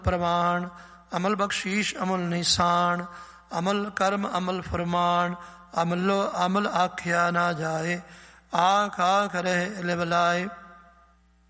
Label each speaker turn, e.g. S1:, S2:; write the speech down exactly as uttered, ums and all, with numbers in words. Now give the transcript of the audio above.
S1: ਪ੍ਰਵਾਨ, ਅਮਲ ਬਖਸ਼ੀਸ਼ ਅਮਲ ਨਿਸ਼ਾਨ, ਅਮਲ ਕਰਮ ਅਮਲ ਫਰਮਾਨ, ਅਮਲੋ ਅਮਲ ਆਖਿਆ ਨਾ ਜਾਏ, ਆਖ ਆਖ ਰਹੇ ਲਿਵਲਾਏ।